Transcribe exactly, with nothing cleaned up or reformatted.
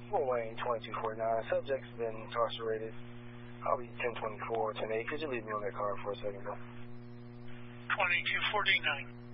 Fort Wayne, twenty-two forty-nine. Subject's been incarcerated. I'll be ten twenty-four, ten eight. Could you leave me on that card for a second, bro? twenty-two forty-nine.